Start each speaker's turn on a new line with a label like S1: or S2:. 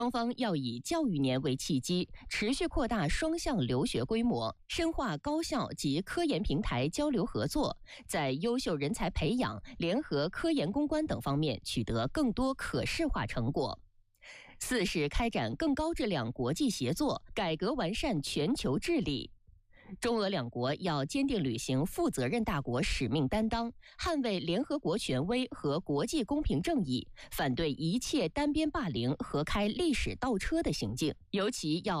S1: 双方要以教育年为契机，持续扩大双向留学规模，深化高校及科研平台交流合作，在优秀人才培养、联合科研攻关等方面取得更多可视化成果。四是开展更高质量国际协作，改革完善全球治理。中俄两国要坚定履行负责任大国使命担当，捍卫联合国权威和国际公平正义，反对一切单边霸凌和开历史倒车的行径，尤其要